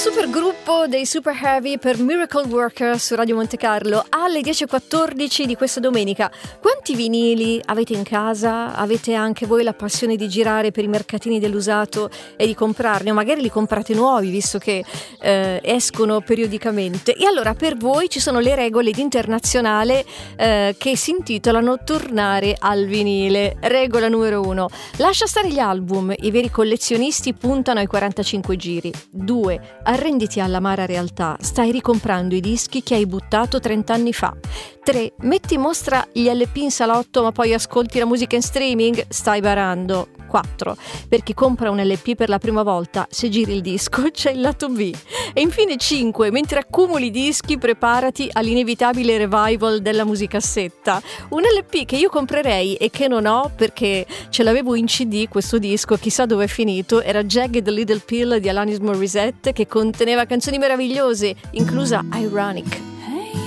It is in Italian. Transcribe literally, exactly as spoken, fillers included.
Supergruppo dei Super Heavy per Miracle Worker su Radio Monte Carlo alle dieci e quattordici di questa domenica. Quanti vinili avete in casa? Avete anche voi la passione di girare per i mercatini dell'usato e di comprarne, o magari li comprate nuovi visto che eh, escono periodicamente? E allora per voi ci sono le regole di Internazionale eh, che si intitolano Tornare al vinile. Regola numero uno: lascia stare gli album, i veri collezionisti puntano ai quarantacinque giri. Due: arrenditi all'amara realtà, stai ricomprando i dischi che hai buttato trent'anni fa. tre. Metti in mostra gli L P in salotto ma poi ascolti la musica in streaming, stai barando. quattro. Per chi compra un L P per la prima volta, se giri il disco c'è il lato B. E infine cinque. Mentre accumuli dischi, preparati all'inevitabile revival della musicassetta. Un L P che io comprerei e che non ho perché ce l'avevo in C D, questo disco, chissà dove è finito, era Jagged Little Pill di Alanis Morissette, che conteneva canzoni meravigliose, inclusa Ironic.